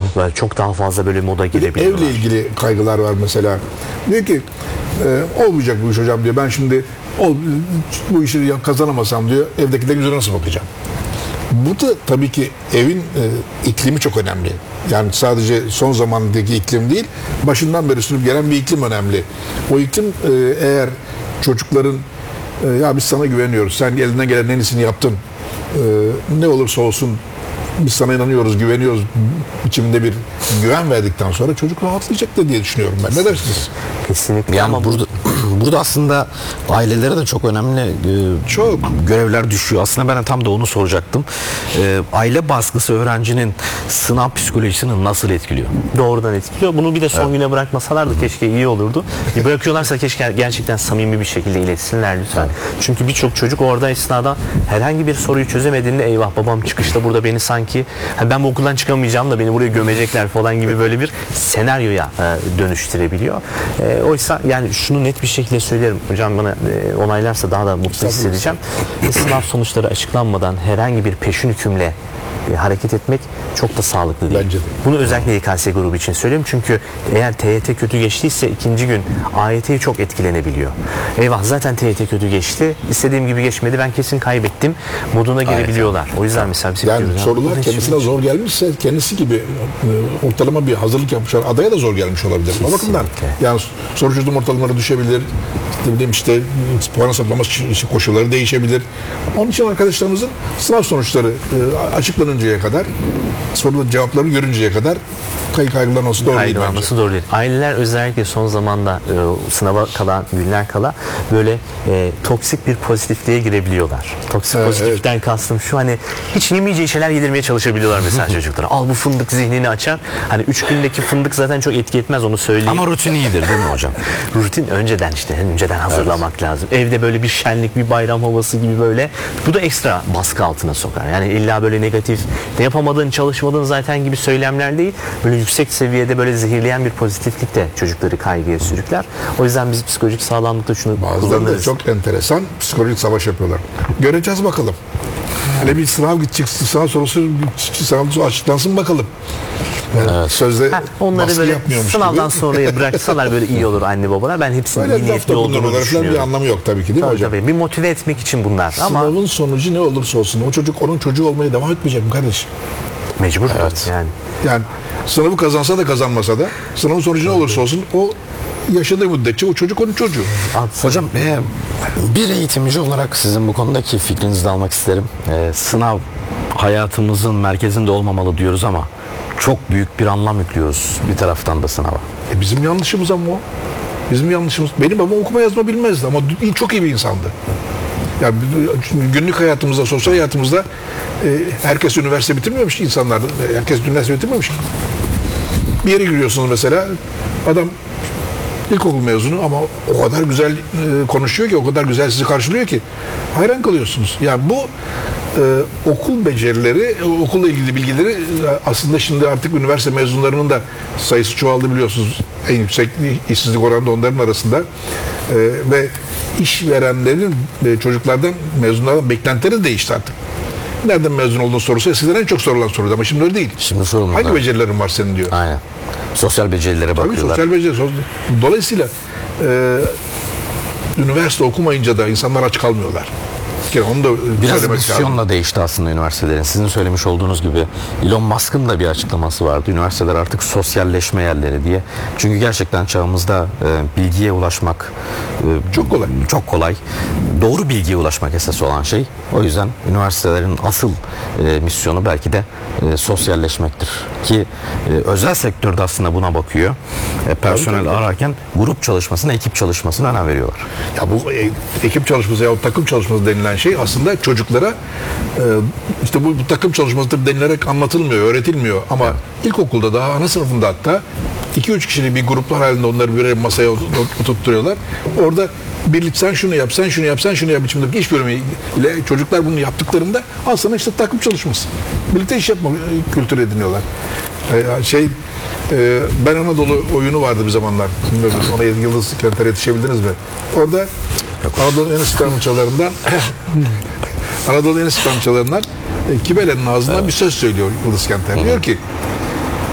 Böyle çok daha fazla böyle moda Bir de girebiliyorlar. evle ilgili kaygılar var mesela. Diyor ki olmayacak bu iş hocam diyor. Ben şimdi bu işi kazanamasam diyor, evdekilerin yüzüne nasıl bakacağım? Burada tabii ki evin iklimi çok önemli. Yani sadece son zamandaki iklim değil, başından beri sürüp gelen bir iklim önemli. O iklim eğer çocukların ya biz sana güveniyoruz, sen elinden gelen en iyisini yaptın, ne olursa olsun biz sana inanıyoruz, güveniyoruz biçiminde bir güven verdikten sonra çocuk rahatlayacaktır diye düşünüyorum ben. Ne dersiniz? Kesinlikle. Yani Ama burada aslında ailelere de çok önemli Çok. görevler düşüyor. Aslında ben de tam da onu soracaktım. Aile baskısı öğrencinin sınav psikolojisini nasıl etkiliyor? doğrudan etkiliyor. Bunu bir de son güne bırakmasalardı keşke iyi olurdu. Bırakıyorlarsa keşke gerçekten samimi bir şekilde iletsinler lütfen. Çünkü birçok çocuk orada esnada herhangi bir soruyu çözemediğinde eyvah babam çıkışta burada beni sanki ben bu okuldan çıkamayacağım da beni buraya gömecekler falan gibi böyle bir senaryoya dönüştürebiliyor. Oysa yani şunu net bir şekilde söylerim. Hocam bana onaylarsa daha da mutlu hissedeceğim. Sınav sonuçları açıklanmadan herhangi bir peşin hükümle hareket etmek çok da sağlıklı değil. Bence de. Bunu özellikle YKS grubu için söylüyorum. Çünkü eğer TYT kötü geçtiyse ikinci gün AYT'yi çok etkilenebiliyor. Eyvah zaten TYT kötü geçti. İstediğim gibi geçmedi. Ben kesin kaybettim. Moduna girebiliyorlar. O yüzden mesela biz Yani diyoruz, sorular kendisine zor gelmişse kendisi gibi ortalama bir hazırlık yapmışlar. Adaya da zor gelmiş olabilir. O bakımdan yani soru çözüm ortalamaları düşebilir. Ne bileyim işte puan hesaplama koşulları değişebilir. Onun için arkadaşlarımızın sınav sonuçları açıklanıncaya kadar, soruların cevapları görünceye kadar kaygılan olsa doğru değil bence. doğru değil. Aileler özellikle son zamanda sınava kala, günler kala böyle toksik bir pozitifliğe girebiliyorlar. Toksik pozitiften kastım şu, hani hiç yemeyeceği şeyler yedirmeye çalışabiliyorlar mesela çocuklara. Al bu fındık zihnini açar. Hani 3 gündeki fındık zaten çok etki etmez, onu söyleyeyim. Ama rutin iyidir değil mi hocam? Rutin önceden hazırlamak lazım. Evde böyle bir şenlik, bir bayram havası gibi böyle. Bu da ekstra baskı altına sokar. Yani illa böyle negatif, ne yapamadığın, çalışmadığın zaten gibi söylemler değil. Böyle yüksek seviyede böyle zehirleyen bir pozitiflik de çocukları kaygıya sürükler. O yüzden biz psikolojik sağlamlıkta şunu Bazıları da kullanırız. çok enteresan psikolojik savaş yapıyorlar. Göreceğiz bakalım. Hele bir sınav gidecek, sınav sorusu açıklansın bakalım. Yani sözde Onları baskı böyle yapmıyormuş sınavdan gibi. sonraya bıraksalar böyle iyi olur anne babalar. Ben hepsinin iyi niyetli olduğunu falan bir düşünüyorum. anlamı yok tabii ki, değil mi Tabii, hocam? tabii. Bir motive etmek için bunlar. Ama Sınavın sonucu ne olursa olsun o çocuk onun çocuğu olmaya devam etmeyecek mi kardeşim? mecbur yani. Yani sınavı kazansa da kazanmasa da sınavın sonucu ne olursa olsun o yaşadığı müddetçe o çocuk onun çocuğu. Hocam bir eğitimci olarak sizin bu konudaki fikrinizi de almak isterim. Sınav hayatımızın merkezinde olmamalı diyoruz ama çok büyük bir anlam yüklüyoruz bir taraftan da sınava. Bizim yanlışımız ama o. Bizim yanlışımız. Benim babam okuma yazma bilmezdi ama çok iyi bir insandı. Yani günlük hayatımızda, sosyal hayatımızda herkes üniversite bitirmemiş insanlar. Herkes üniversite bitirmemiş. Bir yere giriyorsunuz mesela, adam ilkokul mezunu ama o kadar güzel konuşuyor ki, o kadar güzel sizi karşılıyor ki hayran kalıyorsunuz. Yani bu okul becerileri, okulla ilgili bilgileri aslında şimdi artık üniversite mezunlarının da sayısı çoğaldı biliyorsunuz. En yüksek işsizlik oranı da onların arasında. Ve işverenlerin çocuklardan, mezunlardan beklentileri değişti artık. Nereden mezun olduğun sorusu eskiden en çok sorulan soruydu ama şimdi öyle değil. Şimdi sorumlu. Hangi becerilerin var senin diyor. Aynen. Sosyal becerilere Tabii bakıyorlar. sosyal beceri. Dolayısıyla üniversite okumayınca da insanlar aç kalmıyorlar. Yani onu da Biraz söylemek misyonla lazım. değişti aslında üniversitelerin. Sizin söylemiş olduğunuz gibi Elon Musk'ın da bir açıklaması vardı. Üniversiteler artık sosyalleşme yerleri diye. Çünkü gerçekten çağımızda bilgiye ulaşmak Çok kolay. Çok kolay. Doğru bilgiye ulaşmak esas olan şey. O yüzden üniversitelerin asıl misyonu belki de sosyalleşmektir. Ki özel sektörde aslında buna bakıyor. Personel ararken grup çalışmasına, ekip çalışmasına önem veriyorlar. Ya bu ekip çalışması ya takım çalışması denilen şey aslında çocuklara işte bu takım çalışmasıdır denilerek anlatılmıyor, öğretilmiyor. Ama ilkokulda daha ana sınıfında hatta 2-3 kişilik bir gruplar halinde onları birer masaya oturtturuyorlar. Orada birlik sen şunu yap, sen şunu yap, sen şunu yap biçimdeki iş bölümüyle çocuklar bunu yaptıklarında aslında işte takım çalışması. Birlikte iş yapma kültürü ediniyorlar. Ben Anadolu oyunu vardı bir zamanlar. Bilmiyorum, ona Yıldız Kentler yetişebildiniz mi? Orada Anadolu en eski tanrıçalarından Anadolu en eski tanrıçalarından Kibele'nin ağzından bir söz söylüyor Yıldız Kentler. Diyor ki